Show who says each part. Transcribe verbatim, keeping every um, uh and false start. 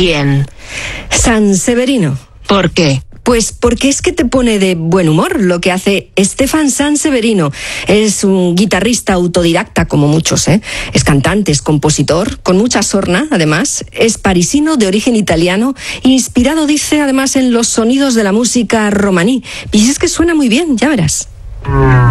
Speaker 1: ¿Quién?
Speaker 2: San Severino.
Speaker 1: ¿Por qué?
Speaker 2: Pues porque es que te pone de buen humor lo que hace Stefan Sanseverino. Es un guitarrista autodidacta como muchos, ¿eh? Es cantante, es compositor, con mucha sorna, además. Es parisino, de origen italiano, inspirado, dice, además, en los sonidos de la música romaní. Y es que suena muy bien, ya verás.